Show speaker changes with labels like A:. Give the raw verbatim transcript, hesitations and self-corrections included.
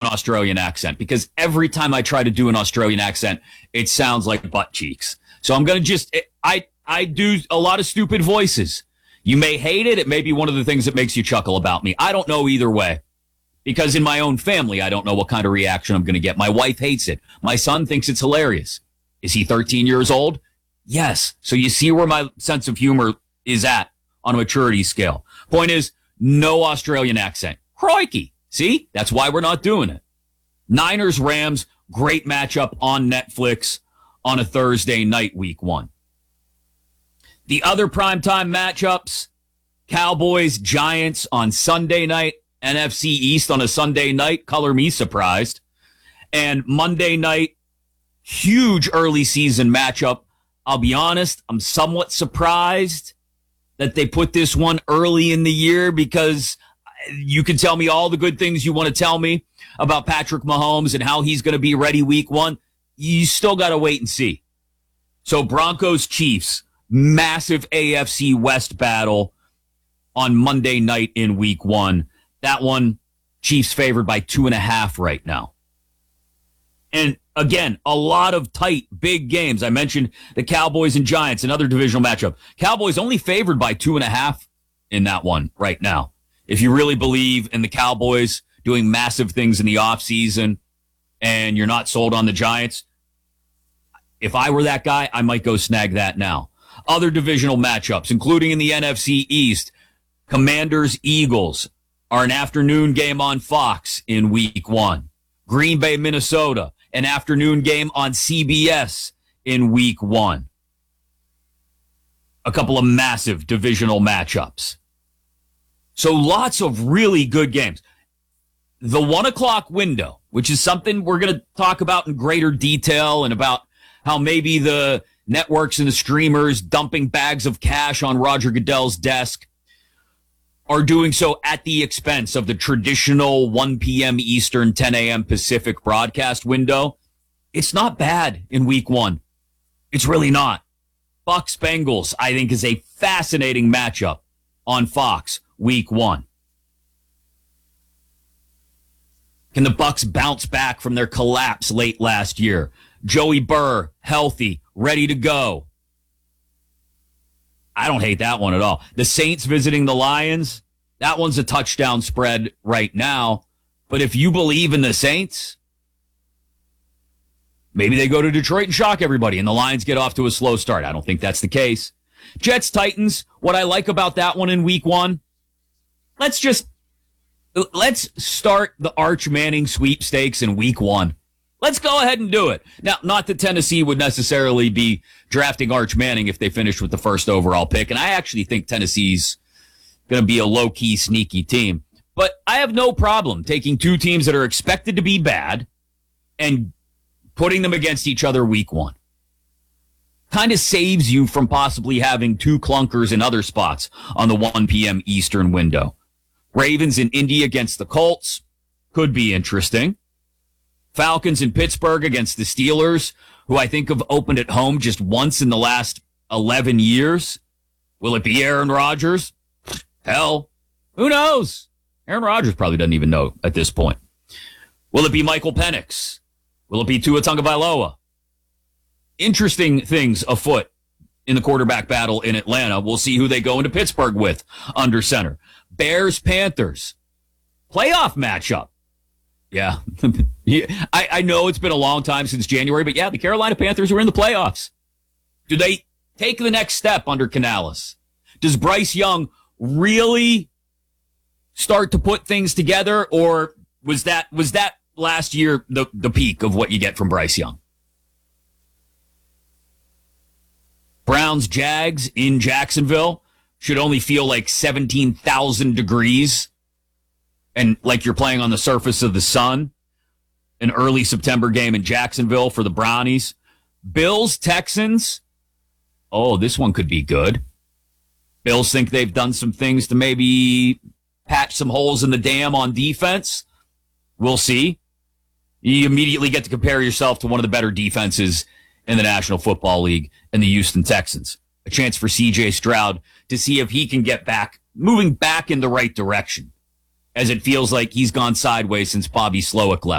A: Australian accent because every time I try to do an Australian accent, it sounds like butt cheeks. So I'm going to just, I, I do a lot of stupid voices. You may hate it. It may be one of the things that makes you chuckle about me. I don't know either way because in my own family, I don't know what kind of reaction I'm going to get. My wife hates it. My son thinks it's hilarious. Is he thirteen years old? Yes. So you see where my sense of humor is at on a maturity scale. Point is, no Australian accent. Crikey. See? That's why we're not doing it. Niners, Rams, great matchup on Netflix on a Thursday night, week one. The other primetime matchups, Cowboys, Giants on Sunday night, N F C East on a Sunday night, color me surprised. And Monday night, huge early season matchup. I'll be honest, I'm somewhat surprised that they put this one early in the year because you can tell me all the good things you want to tell me about Patrick Mahomes and how he's going to be ready week one. You still got to wait and see. So Broncos, Chiefs, massive A F C West battle on Monday night in week one. That one, Chiefs favored by two and a half right now. And again, a lot of tight, big games. I mentioned the Cowboys and Giants, another divisional matchup. Cowboys only favored by two and a half in that one right now. If you really believe in the Cowboys doing massive things in the offseason and you're not sold on the Giants, if I were that guy, I might go snag that now. Other divisional matchups, including in the N F C East, Commanders, Eagles are an afternoon game on Fox in week one. Green Bay, Minnesota, an afternoon game on C B S in week one. A couple of massive divisional matchups. So lots of really good games. The one o'clock window, which is something we're going to talk about in greater detail and about how maybe the networks and the streamers dumping bags of cash on Roger Goodell's desk are doing so at the expense of the traditional one p.m. Eastern, ten a.m. Pacific broadcast window. It's not bad in week one. It's really not. Bucs Bengals, I think, is a fascinating matchup on Fox week one. Can the Bucs bounce back from their collapse late last year? Joey Burr, healthy, ready to go. I don't hate that one at all. The Saints visiting the Lions, that one's a touchdown spread right now. But if you believe in the Saints, maybe they go to Detroit and shock everybody and the Lions get off to a slow start. I don't think that's the case. Jets, Titans, what I like about that one in week one, let's just, let's start the Arch Manning sweepstakes in week one. Let's go ahead and do it. Now, not that Tennessee would necessarily be drafting Arch Manning if they finished with the first overall pick, and I actually think Tennessee's going to be a low-key, sneaky team. But I have no problem taking two teams that are expected to be bad and putting them against each other week one. Kind of saves you from possibly having two clunkers in other spots on the one p.m. Eastern window. Ravens in Indy against the Colts could be interesting. Falcons in Pittsburgh against the Steelers, who I think have opened at home just once in the last eleven years. Will it be Aaron Rodgers? Hell, who knows? Aaron Rodgers probably doesn't even know at this point. Will it be Michael Penix? Will it be Tua Tagovailoa? Interesting things afoot in the quarterback battle in Atlanta. We'll see who they go into Pittsburgh with under center. Bears, Panthers. Playoff matchup. Yeah. yeah. I, I know it's been a long time since January, but yeah, the Carolina Panthers are in the playoffs. Do they take the next step under Canales? Does Bryce Young really start to put things together, or was that was that last year the, the peak of what you get from Bryce Young? Browns, Jags in Jacksonville should only feel like seventeen thousand degrees and like you're playing on the surface of the sun. An early September game in Jacksonville for the Brownies. Bills, Texans. Oh, this one could be good. Bills think they've done some things to maybe patch some holes in the dam on defense. We'll see. You immediately get to compare yourself to one of the better defenses in the National Football League and the Houston Texans. A chance for C J Stroud to see if he can get back, moving back in the right direction, as it feels like he's gone sideways since Bobby Slowick left.